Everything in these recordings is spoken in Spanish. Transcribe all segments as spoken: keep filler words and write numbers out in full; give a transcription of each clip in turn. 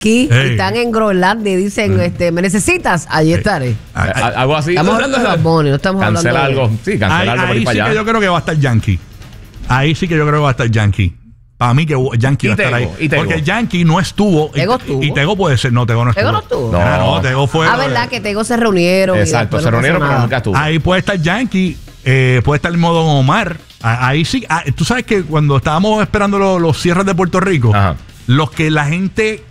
Hey. Están en Groenlandia y dicen, mm. este, ¿me necesitas? Allí estaré. Ay, ay, algo así. Estamos hablando de Bad Bunny, no estamos cancela hablando de... algo. Sí, cancela ahí, algo por ahí ir para sí allá. Que yo creo que va a estar Yankee. Ahí sí que yo creo que va a estar Yankee. Para mí que Yankee va a estar ahí. Porque Yankee no estuvo. Tego estuvo. Y Tego puede ser. No, Tego no estuvo. Tego no estuvo. No, ah, no Tego fue. Ah, verdad que Tego se reunieron. Exacto, se reunieron, pero nunca estuvo. Ahí puede estar Yankee. Eh, puede estar el modo Omar. Ahí sí. Ah, tú sabes que cuando estábamos esperando los, los cierres de Puerto Rico, ajá, los que la gente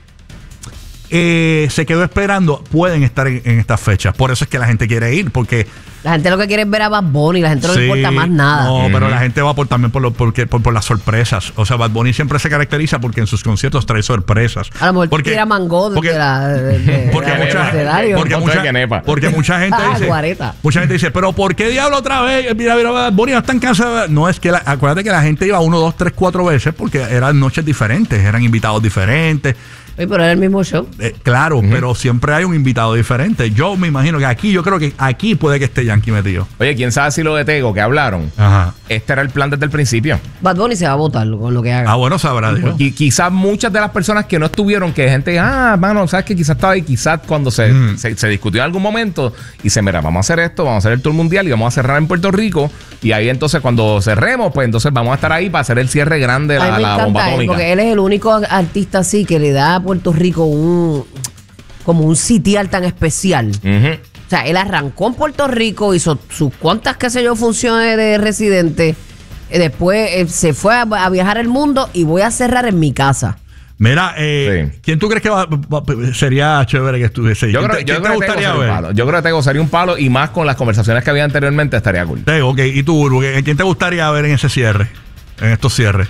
eh, se quedó esperando pueden estar en, en estas fechas. Por eso es que la gente quiere ir. Porque la gente lo que quiere es ver a Bad Bunny, la gente no sí, le importa más nada. No, uh-huh. pero la gente va por también por, lo, porque, por, por las sorpresas. O sea, Bad Bunny siempre se caracteriza porque en sus conciertos trae sorpresas. A lo mejor porque, tira mango porque, de la, de, de, porque, de la, mucha, de porque, mucha, porque mucha gente dice, ah, mucha gente dice, pero ¿por qué diablo otra vez? Mira, mira, Bad Bunny no están cansados. No, es que la, acuérdate que la gente iba uno, dos, tres, cuatro veces porque eran noches diferentes, eran invitados diferentes. Sí, pero era el mismo show. Eh, claro, uh-huh, pero siempre hay un invitado diferente. Yo me imagino que aquí, yo creo que aquí puede que esté Yankee metido. Oye, ¿quién sabe si lo de Tego que hablaron? Ajá. Este era el plan desde el principio. Bad Bunny se va a votar con lo que haga. Ah, bueno, sabrá Dios. Y quizás muchas de las personas que no estuvieron, que gente, ah, mano, sabes que quizás estaba ahí, quizás cuando se, mm. se, se discutió en algún momento y se, mira, vamos a hacer esto, vamos a hacer el tour mundial y vamos a cerrar en Puerto Rico. Y ahí entonces cuando cerremos, pues entonces vamos a estar ahí para hacer el cierre grande de la, la bomba atómica. Él, porque él es el único artista así que le da a Puerto Rico un como un sitial tan especial. Uh-huh. O sea, él arrancó en Puerto Rico, hizo sus cuantas, qué sé yo, funciones de residente. Después eh, se fue a, a viajar el mundo y voy a cerrar en mi casa. Mira, eh, sí. ¿quién tú crees que va, va, sería chévere que estuviese? Yo creo, te, yo te creo gustaría que ver? Palo. Yo creo que Tego sería un palo y más con las conversaciones que había anteriormente estaría cool. Tego, ok. ¿Y tú, Urbu? ¿Quién te gustaría ver en ese cierre? En estos cierres.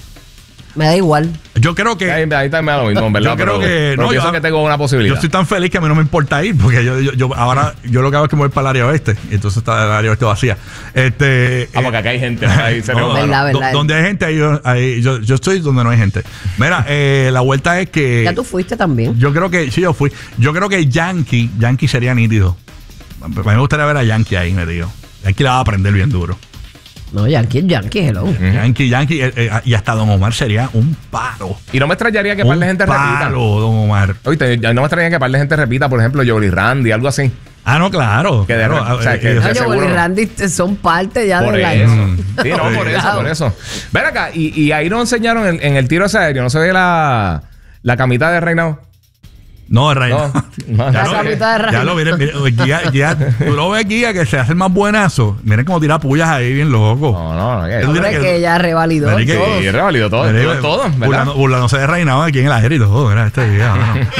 Me da igual. Yo creo que... Ahí, ahí también me da lo mismo, ¿verdad? Yo creo pero, que... Pero no, pienso yo, que tengo una posibilidad. Yo estoy tan feliz que a mí no me importa ir, porque yo, yo, yo ahora yo lo que hago es que me voy para el área oeste, y entonces está el área oeste vacía. Este, ah, porque acá hay gente. Ahí se no, verdad, verdad. Donde hay gente, ahí yo, ahí, yo, yo estoy donde no hay gente. Mira, eh, la vuelta es que... Ya tú fuiste también. Yo creo que... Sí, yo fui. Yo creo que Yankee, Yankee sería nítido. A mí me gustaría ver a Yankee ahí, me digo. Yankee la va a aprender bien duro. No, Yankee, Yankee, hello. Uh-huh. Yankee, Yankee, eh, eh, y hasta Don Omar sería un paro. Y no me extrañaría que par de gente paro, repita. Don Omar. Oíste, no me extrañaría que par de gente repita, por ejemplo, Jolly Randy, algo así. Ah, no, claro. Que de claro, o sea, que no, Jolly Randy son parte ya por de la... eso. Sí, no, por eso, por eso. Ven acá, y, y ahí nos enseñaron en, en el tiro ese aéreo, ¿no se ve la, la camita de Reinao? No, Reina. No, no, ya, la lo, camita de Reina. Ya lo miren, miren guía, guía, tú lo ves, guía, que se hace el más buenazo. Miren cómo tira pullas ahí, bien loco. No, no, no. Que, hombre, que, que ya revalidó que, todo. Sí, revalidó todo. Miren, todo, todo burlando, burlándose de Reinao aquí en el aire y todo. Mira, este guía.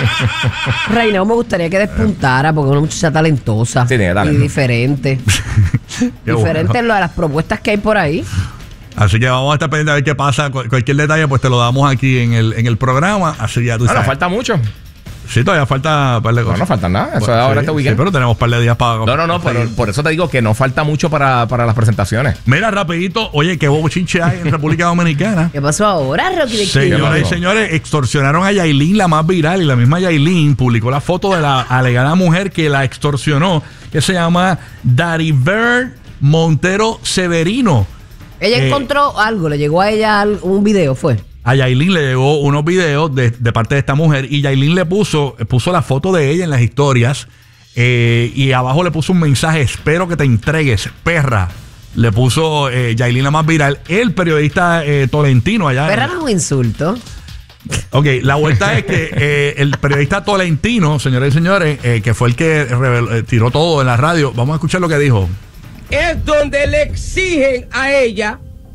No. Reinao me gustaría que despuntara porque es una muchacha talentosa. Sí, tiene talento. Y diferente. Diferente bueno. en lo de las propuestas que hay por ahí. Así que vamos a estar pendientes a ver qué pasa. Cualquier detalle, pues te lo damos aquí en el, en el programa. Así ya tú no, sabes. No, falta mucho. Sí, todavía falta un par de cosas. No, no falta nada. Eso bueno, es ahora sí, este weekend. Sí, pero tenemos un par de días para... No, no, no. Pero por eso te digo que no falta mucho para, para las presentaciones. Mira, rapidito. Oye, qué bobo chinche hay en República Dominicana. ¿Qué pasó ahora, Rocky? Señoras y señores, extorsionaron a Yailin, la más viral. Y la misma Yailin publicó la foto de la alegada mujer que la extorsionó, que se llama Daribel Montero Severino. Ella eh, encontró algo. Le llegó a ella un video, ¿fue? A Yailin le llegó unos videos de, de parte de esta mujer y Yailin le puso, puso la foto de ella en las historias eh, y abajo le puso un mensaje: espero que te entregues, perra. Le puso eh, Yailin, la más viral. El periodista eh, Tolentino allá. Perra no es un insulto. Ok, la vuelta es que eh, el periodista Tolentino, señores y señores, eh, que fue el que reveló, eh, tiró todo en la radio. Vamos a escuchar lo que dijo. Es donde le exigen a ella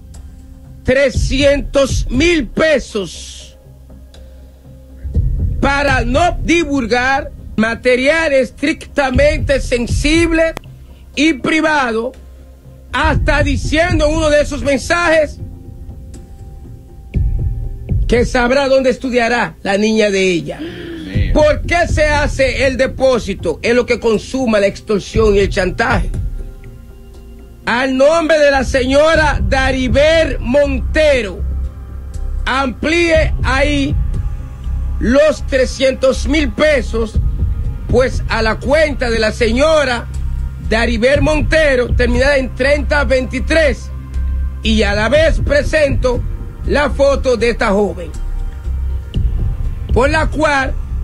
trescientos mil pesos para no divulgar material estrictamente sensible y privado, hasta diciendo en uno de esos mensajes que sabrá dónde estudiará la niña de ella. Sí. ¿Por qué se hace el depósito? Es lo que consuma la extorsión y el chantaje. Al nombre de la señora Daribel Montero, amplíe ahí los trescientos mil pesos, pues a la cuenta de la señora Daribel Montero, terminada en treinta veintitrés, y a la vez presento la foto de esta joven, por la cual